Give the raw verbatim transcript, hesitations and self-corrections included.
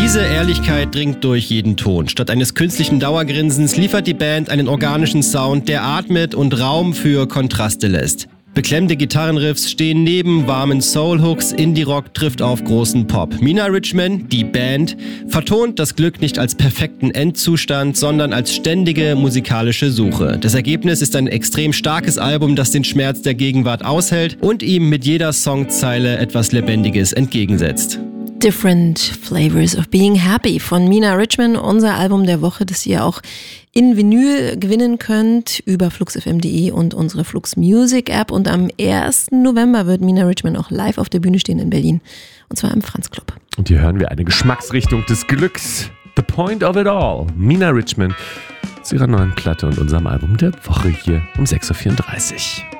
Diese Ehrlichkeit dringt durch jeden Ton. Statt eines künstlichen Dauergrinsens liefert die Band einen organischen Sound, der atmet und Raum für Kontraste lässt. Beklemmende Gitarrenriffs stehen neben warmen Soul-Hooks, Indie-Rock trifft auf großen Pop. Mina Richman, die Band, vertont das Glück nicht als perfekten Endzustand, sondern als ständige musikalische Suche. Das Ergebnis ist ein extrem starkes Album, das den Schmerz der Gegenwart aushält und ihm mit jeder Songzeile etwas Lebendiges entgegensetzt. Different Flavors of Being Happy von Mina Richman, unser Album der Woche, das ihr auch in Vinyl gewinnen könnt über flux f m punkt de und unsere Flux Music App. Und am ersten November wird Mina Richman auch live auf der Bühne stehen in Berlin, und zwar im Franz Club. Und hier hören wir eine Geschmacksrichtung des Glücks. The Point of It All. Mina Richman zu ihrer neuen Platte und unserem Album der Woche hier um sechs Uhr vierunddreißig.